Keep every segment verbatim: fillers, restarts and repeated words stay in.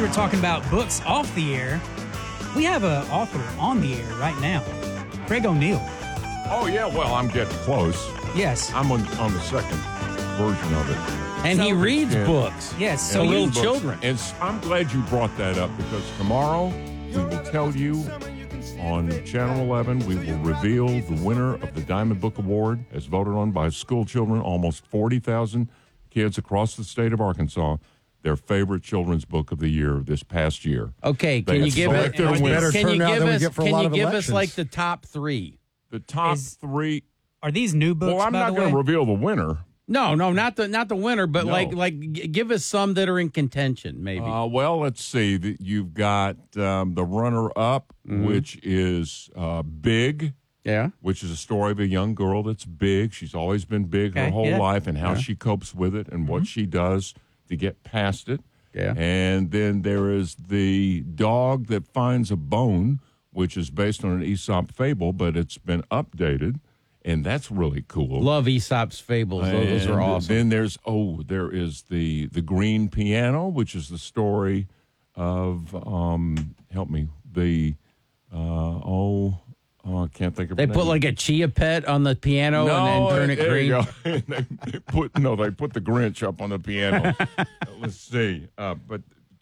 were talking about books off the air. We have an author on the air right now, Craig O'Neill. Oh, yeah, well, I'm getting close. Yes. I'm on, on the second version of it. And So- he reads Yeah. books. Yes, to so And you- little books. children. And s- I'm glad you brought that up because tomorrow we will tell you on Channel eleven, we will reveal the winner of the Diamond Book Award as voted on by school children, almost forty thousand kids across the state of Arkansas, their favorite children's book of the year this past year. Okay, They can you have give us selected a can winner. Better you turnout give than we us get for a can lot you of give us elections. like the top three? The top Is- three. Are these new books, Well, I'm by not the going way? to reveal the winner. No, no, not the not the winner, but No. like like g- give us some that are in contention, maybe. Uh, well, let's see. The- You've got um, the runner-up, Mm-hmm. which is uh, Big, yeah. which is a story of a young girl that's big. She's always been big her Okay, whole yeah. life, and how she copes with it and what she does to get past it. Yeah. And then there is the dog that finds a bone, which is based on an Aesop fable, but it's been updated, and that's really cool. Love Aesop's fables. Those, those are And awesome. Then there's oh, there is the the Green Piano, which is the story of um, help me the uh, oh, oh I can't think of They her put name. like a chia pet on the piano no, and then turn it there green. you go. they, they put no, they put the Grinch up on the piano. Let's see, uh, but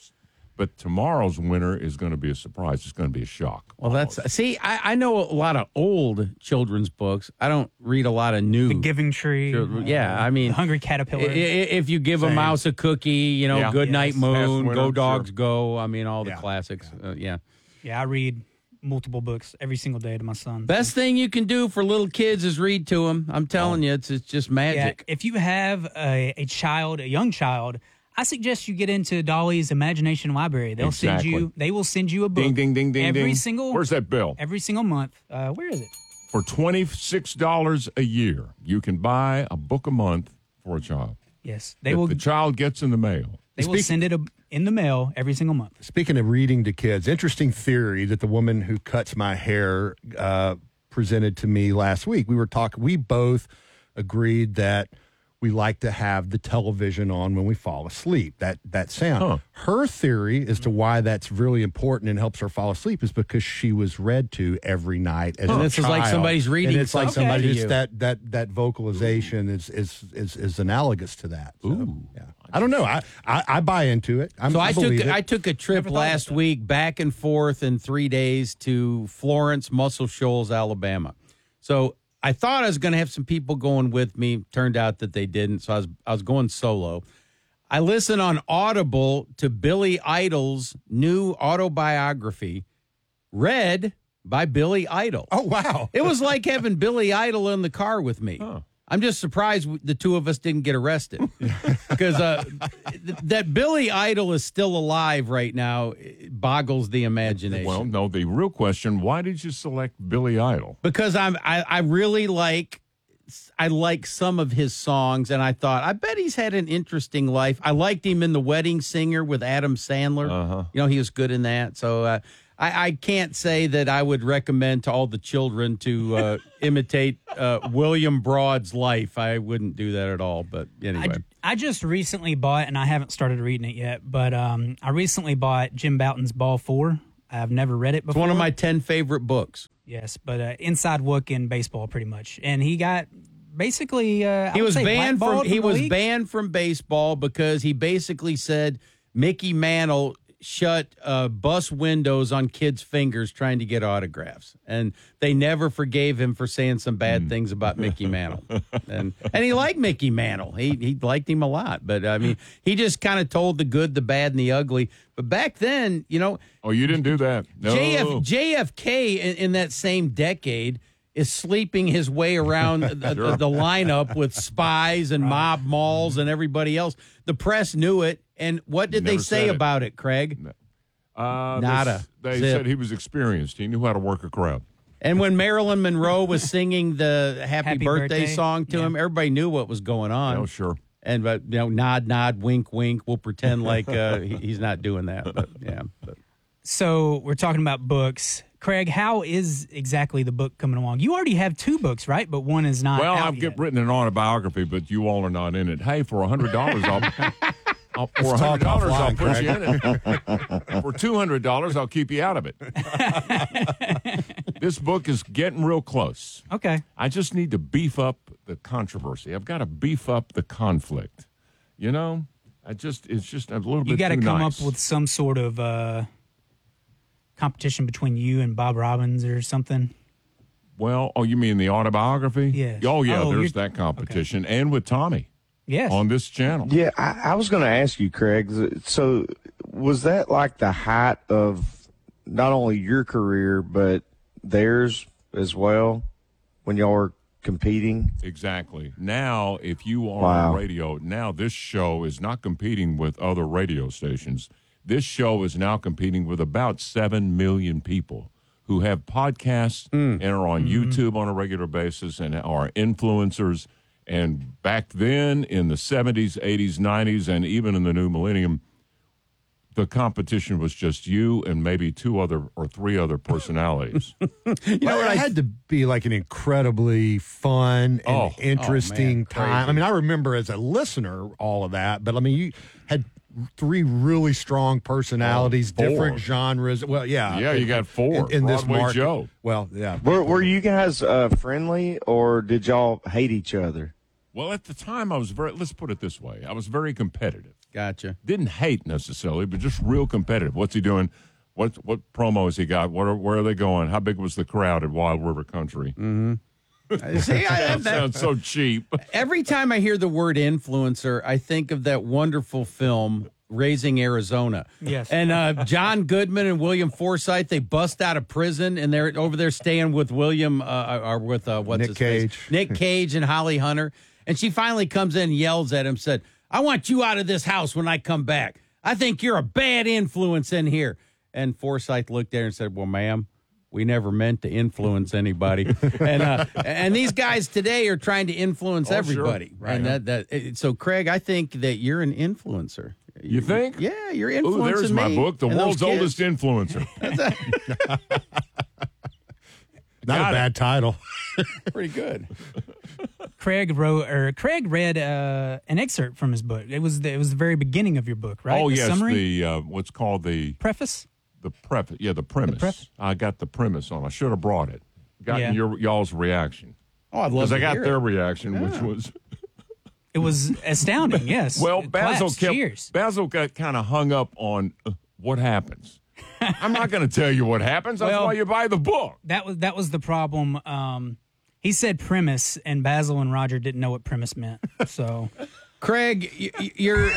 but tomorrow's winner is going to be a surprise. It's going to be a shock. Well, that's see, I, I know a lot of old children's books. I don't read a lot of new. The Giving Tree. Children- yeah, I mean, The Hungry I- Caterpillar. I- If you give a Same. mouse a cookie, you know, Yeah. Good Night Yes. Moon, Past Go winner, Dogs sure. Go. I mean, all the Yeah. classics. Uh, yeah. yeah, I read multiple books every single day to my son. Best thing you can do for little kids is read to them. I'm telling you, it's it's just Yeah, magic. if you have a, a child, a young child, I suggest you get into Dolly's Imagination Library. They'll Exactly. send you. They will send you a book. Ding ding ding ding every ding. single. Where's that bill? Every single month. Uh, where is it? For twenty-six dollars a year, you can buy a book a month for a child. Yes, they If will. the child gets in the mail. They will Speak- send it a, in the mail every single month. Speaking of reading to kids, interesting theory that the woman who cuts my hair uh, presented to me last week. We were talking. We both agreed that we like to have the television on when we fall asleep. That that sound. Huh. Her theory as to why that's really important and helps her fall asleep is because she was read to every night as And a this is like child. somebody's reading And it's like something somebody to just you. that that that vocalization is is is is analogous to that. So, Ooh. yeah. I don't know. I, I I buy into it. I'm, So I, took believe it. I took a trip Never thought about last that. week back and forth in three days to Florence, Muscle Shoals, Alabama. So I thought I was going to have some people going with me. Turned out that they didn't. So I was I was going solo. I listened on Audible to Billy Idol's new autobiography, read by Billy Idol. Oh wow. It was like having Billy Idol in the car with me. I'm just surprised the two of us didn't get arrested because uh, th- that Billy Idol is still alive right now it boggles the imagination. Well, no, the real question, why did you select Billy Idol? because I'm I, I really like I like some of his songs, and I thought I bet he's had an interesting life. I liked him in The Wedding Singer with Adam Sandler. Uh-huh. You know, he was good in that. So uh, I, I can't say that I would recommend to all the children to uh, imitate uh, William Broad's life. I wouldn't do that at all. But anyway, I, I just recently bought, and I haven't started reading it yet, but um, I recently bought Jim Bouton's Ball Four. I've never read it it's before. one of my ten favorite books. Yes, but uh, inside look in baseball, pretty much. And he got basically. Uh, I He would was say banned from blackballed he the was league. banned from baseball because he basically said Mickey Mantle shut uh, bus windows on kids' fingers trying to get autographs, and they never forgave him for saying some bad things about Mickey Mantle. and and he liked Mickey Mantle. He he liked him a lot, but I mean, he just kind of told the good, the bad, and the ugly. But back then, you know, Oh, you didn't do that. No. J F, J F K in, in that same decade is sleeping his way around the, the, the lineup with spies and mob malls and everybody else. The press knew it. And what did they Never say said it. about it, Craig? Uh, Nada. They, they Zip. said he was experienced. He knew how to work a crowd. And when Marilyn Monroe was singing the Happy, Happy birthday, Birthday, song to yeah. him, everybody knew what was going on. Oh, sure. And but you know, nod, nod, wink, wink. We'll pretend like uh, he, he's not doing that. But yeah. But. So we're talking about books. Craig, how is exactly the book coming along? You already have two books, right? But one is not Well, out I've yet. get, written an autobiography, but you all are not in it. Hey, for one hundred dollars, I'll, I'll, for one hundred dollars, I'll put you in it. For two hundred dollars, I'll keep you out of it. This book is getting real close. Okay. I just need to beef up the controversy. I've got to beef up the conflict. You know, I just it's just a little You bit got to too come nice. up with some sort of uh, competition between you and Bob Robbins or something. Well, oh, you mean the autobiography? Yes. Oh, yeah, Oh, there's you're- that competition. And with Tommy Yes. on this channel. Yeah, I, I was going to ask you, Craig. So, was that like the height of not only your career but theirs as well when y'all were competing? Exactly. Now, if you are Wow. on radio, now this show is not competing with other radio stations. This show is now competing with about seven million people who have podcasts and are on YouTube on a regular basis and are influencers. And back then in the seventies, eighties, nineties, and even in the new millennium, the competition was just you and maybe two other or three other personalities. You know, it had to be like an incredibly fun and Oh. interesting Oh, man, time. crazy. I mean, I remember as a listener all of that, but I mean, you had three really strong personalities, Oh, four. different genres. Well, yeah, Yeah, you got four. in, in this Broadway market. Joe. Well, yeah, Were, were you guys uh, friendly, or did y'all hate each other? Well, at the time, I was very, let's put it this way, I was very competitive. Gotcha. Didn't hate necessarily, but just real competitive. What's he doing? What what promo has he got? What are, where are they going? How big was the crowd at Wild River Country? See, I, That sounds so cheap. every time I hear the word influencer, I think of that wonderful film, Raising Arizona. Yes. And uh, John Goodman and William Forsythe, they bust out of prison, and they're over there staying with William, uh, or with, uh, what's Nick his face? Cage. Nick Cage and Holly Hunter. And she finally comes in and yells at him, said, I want you out of this house when I come back. I think you're a bad influence in here. And Forsythe looked at her and said, well, ma'am, we never meant to influence anybody. and uh, and these guys today are trying to influence Oh, sure. everybody. Right. And that, that it- so, Craig, I think that you're an influencer. You think? Yeah, you're Ooh, influencing there's my me book, The and those World's kids. Oldest Influencer. not Got a it. bad title. Pretty good. Craig wrote, or Craig read uh, an excerpt from his book. It was the, it was the very beginning of your book, right? Oh, the yes, summary? the uh, what's called the preface. the preface. Yeah, the premise. pref- I got the premise on. I should have brought it. Gotten Yeah. your y'all's reaction. Oh, I'd love Because to I got hear their it. reaction, which was It was astounding. Yes. well, Basil Claps, kept cheers. Basil got kind of hung up on uh, what happens. I'm not going to tell you what happens. That's Well- why you buy the book. That was that was the problem. Um, he said premise, and Basil and Roger didn't know what premise meant. So Craig, y- y- you're.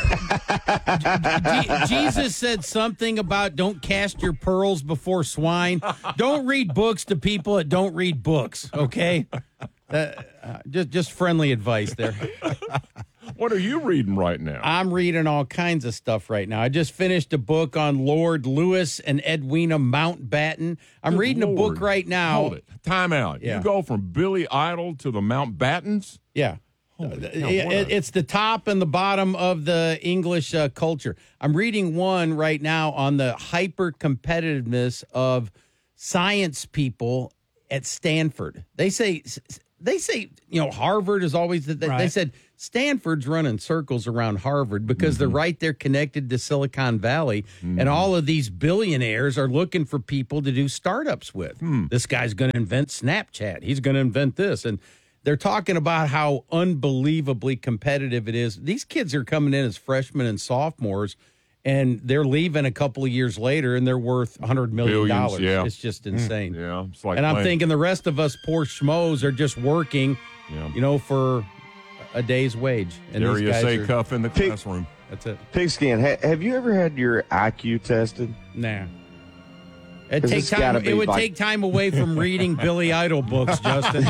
Je- Jesus said something about don't cast your pearls before swine. Don't read books to people that don't read books. Okay, uh, uh, just just friendly advice there. What are you reading right now? I'm reading all kinds of stuff right now. I just finished a book on Lord Lewis and Edwina Mountbatten. I'm Good reading a Lord. book right now. Hold it. Time out. Yeah. You go from Billy Idol to the Mountbattens? Yeah. Holy Uh, cow, it- what a- it's the top and the bottom of the English uh, culture. I'm reading one right now on the hyper competitiveness of science people at Stanford. They say they say you know Harvard is always the, they Right. said Stanford's running circles around Harvard because Mm-hmm. they're right there connected to Silicon Valley, and all of these billionaires are looking for people to do startups with. Hmm. This guy's going to invent Snapchat. He's going to invent this, and they're talking about how unbelievably competitive it is. These kids are coming in as freshmen and sophomores, and they're leaving a couple of years later, and they're worth one hundred million dollars. Billions, yeah. It's just insane. Yeah. It's like And I'm playing- thinking the rest of us poor schmoes are just working, Yeah. you know, for a day's wage. And There these you guys say are- cuff in the Pick- classroom. That's it. Pigskin, ha- have you ever had your I Q tested? Nah. It 'Cause take it's time. gotta It be would like- take time away from reading Billy Idol books, Justin.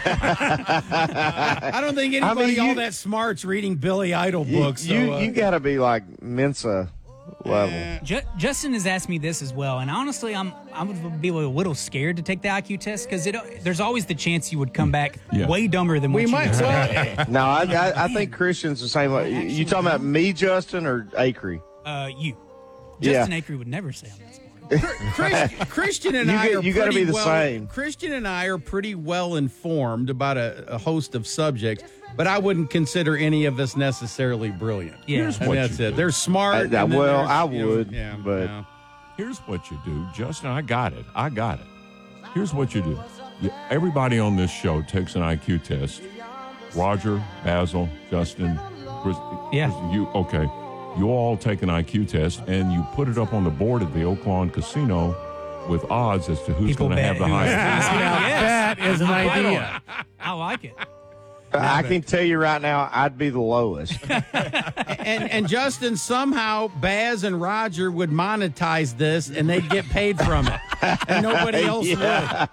I don't think I anybody mean, all you- that smart's reading Billy Idol You, books. So, you, uh, you got to be like Mensa level. Ju- Justin has asked me this as well, and honestly, I'm I would be a little scared to take the I Q test because there's always the chance you would come back Yeah. way dumber than what we you might. expect. Well, No, I, I, I think Christian's the same way. You talking about me, Justin, or Acree? Uh, you, Yeah. Justin Acree would never say I'm that smart. Chris, Christian and You I get- are you gotta pretty be the well, same. Christian and I are pretty well informed about a, a host of subjects, but I wouldn't consider any of us necessarily brilliant. Yeah. Here's And what that's you it. do. They're smart. I- and then well, there's, I you know, would, yeah, but- yeah. Here's what you do, Justin. I got it. I got it. Here's what you do. You, everybody on this show takes an I Q test. Roger, Basil, Justin, Chris, Yeah. Chris, you okay? You all take an I Q test and you put it up on the board at the Oaklawn Casino with odds as to who's People going to bet have the who- highest. Yes. That is an idea. I like it. I can tell you right now, I'd be the lowest. And and Justin, somehow Baz and Roger would monetize this and they'd get paid from it. And nobody else would.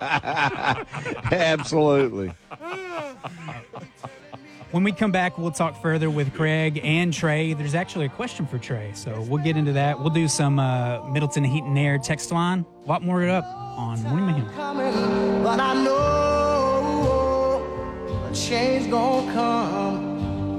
Absolutely. When we come back, we'll talk further with Craig and Trey. There's actually a question for Trey, so we'll get into that. We'll do some uh, Middleton Heat and Air text line. A lot more up on Morning Mayhem. Coming, but I know a change gonna come.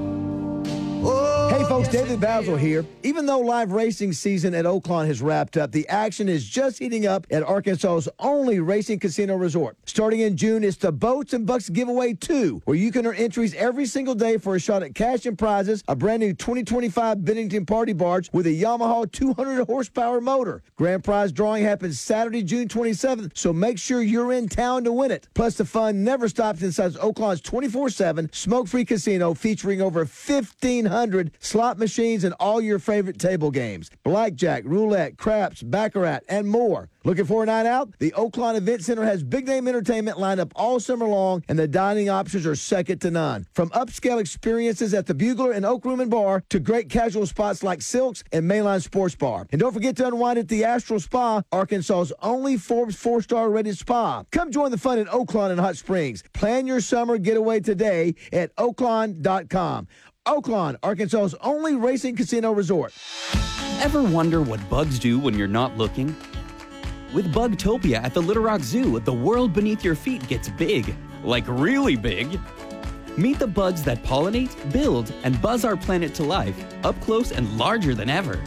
Oh, Hey folks, yes, David it Basil will. here. Even though live racing season at Oaklawn has wrapped up, the action is just heating up at Arkansas's only racing casino resort. Starting in June, it's the Boats and Bucks Giveaway two, where you can earn entries every single day for a shot at cash and prizes, a brand new twenty twenty-five Bennington Party Barge with a Yamaha two hundred horsepower motor. Grand prize drawing happens Saturday, June twenty-seventh, so make sure you're in town to win it. Plus, the fun never stops inside Oaklawn's twenty-four seven smoke-free casino featuring over fifteen hundred slot machines and all your favorite table games. Blackjack, roulette, craps, baccarat, and more. Looking for a night out? The Oaklawn Event Center has big-name entertainment lined up all summer long, and the dining options are second to none. From upscale experiences at the Bugler and Oak Room and Bar to great casual spots like Silks and Mainline Sports Bar. And don't forget to unwind at the Astral Spa, Arkansas's only Forbes four-star rated spa. Come join the fun at Oaklawn in Hot Springs. Plan your summer getaway today at oaklawn dot com. Oaklawn, Arkansas's only racing casino resort. Ever wonder what bugs do when you're not looking? With Bugtopia at the Little Rock Zoo, the world beneath your feet gets big. Like really big. Meet the bugs that pollinate, build, and buzz our planet to life, up close and larger than ever.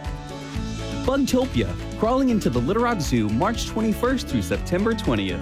Bugtopia, crawling into the Little Rock Zoo March twenty-first through September twentieth.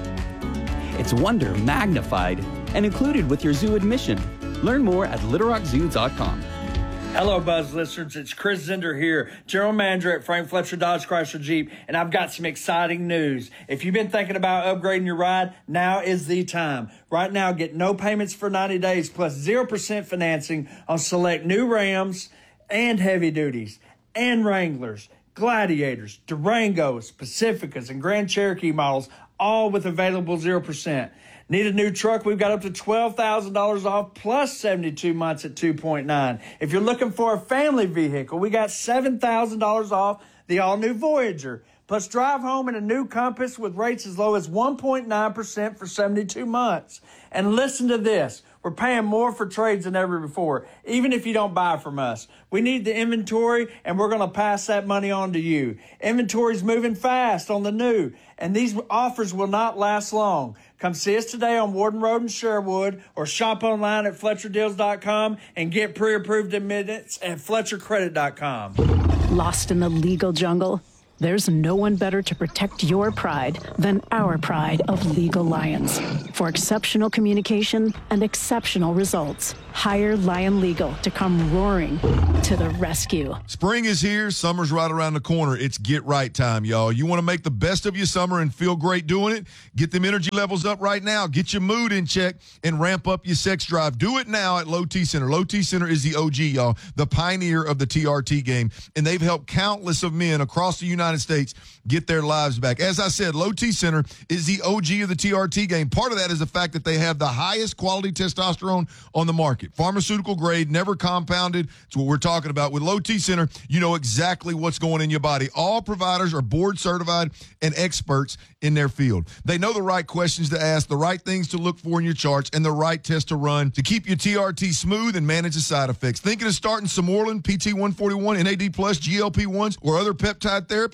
It's wonder magnified and included with your zoo admission. Learn more at little rock zoo dot com. Hello, Buzz listeners. It's Chris Zender here, General Manager at Frank Fletcher Dodge Chrysler Jeep, and I've got some exciting news. If you've been thinking about upgrading your ride, now is the time. Right now, get no payments for ninety days plus zero percent financing on select new Rams and heavy duties and Wranglers, Gladiators, Durangos, Pacificas, and Grand Cherokee models, all with available zero percent. Need a new truck? We've got up to twelve thousand dollars off plus seventy-two months at two point nine. If you're looking for a family vehicle, we got seven thousand dollars off the all-new Voyager. Plus drive home in a new Compass with rates as low as one point nine percent for seventy-two months. And listen to this. We're paying more for trades than ever before, even if you don't buy from us. We need the inventory, and we're going to pass that money on to you. Inventory's moving fast on the new, and these offers will not last long. Come see us today on Warden Road in Sherwood, or shop online at Fletcher Deals dot com and get pre-approved in minutes at Fletcher Credit dot com. Lost in the legal jungle? There's no one better to protect your pride than our pride of Legal Lions. For exceptional communication and exceptional results, hire Lion Legal to come roaring to the rescue. Spring is here. Summer's right around the corner. It's get right time, y'all. You want to make the best of your summer and feel great doing it? Get them energy levels up right now. Get your mood in check and ramp up your sex drive. Do it now at Low T Center. Low T Center is the O G, y'all, the pioneer of the T R T game, and they've helped countless of men across the United States get their lives back. As I said, Low T Center is the O G of the T R T game. Part of that is the fact that they have the highest quality testosterone on the market. Pharmaceutical grade, never compounded. It's what we're talking about. With Low T Center, you know exactly what's going in your body. All providers are board certified and experts in their field. They know the right questions to ask, the right things to look for in your charts, and the right test to run to keep your T R T smooth and manage the side effects. Thinking of starting some Orlin, P T one forty-one, N A D plus, G L P ones, or other peptide therapy?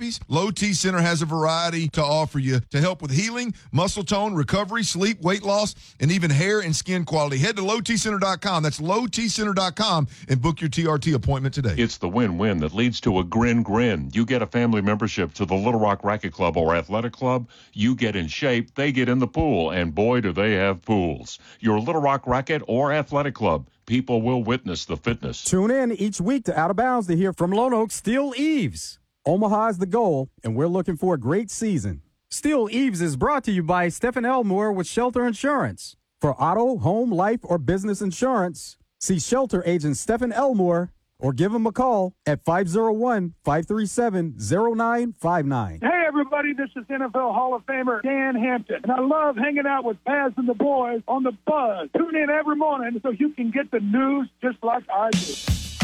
therapies, Low T Center has a variety to offer you to help with healing, muscle tone, recovery, sleep, weight loss, and even hair and skin quality. Head to low t center dot com. That's low t center dot com and book your T R T appointment today. It's the win-win that leads to a grin grin. You get a family membership to the Little Rock Racket Club or Athletic Club. You get in shape, they get in the pool, and boy, do they have pools. Your Little Rock Racket or Athletic Club. People will witness the fitness. Tune in each week to Out of Bounds to hear from Lone Oak Steel Eaves. Omaha is the goal, and we're looking for a great season. Steel Eaves is brought to you by Stephen Elmore with Shelter Insurance. For auto, home, life, or business insurance, see Shelter agent Stephen Elmore or give him a call at five oh one, five three seven, oh nine five nine. Hey, everybody, this is N F L Hall of Famer Dan Hampton, and I love hanging out with Paz and the boys on The Buzz. Tune in every morning so you can get the news just like I do.